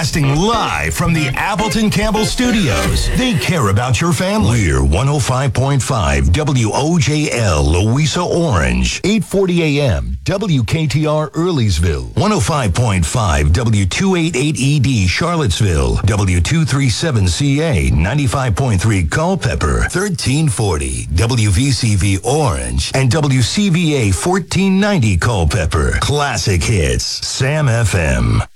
Broadcasting live from the Appleton Campbell Studios. They care about your family. We're 105.5 WOJL, Louisa Orange. 840 AM, WKTR Earlysville. 105.5 W288ED Charlottesville. W237CA, 95.3 Culpeper. 1340 WVCV Orange. And WCVA 1490 Culpeper. Classic hits. Sam FM.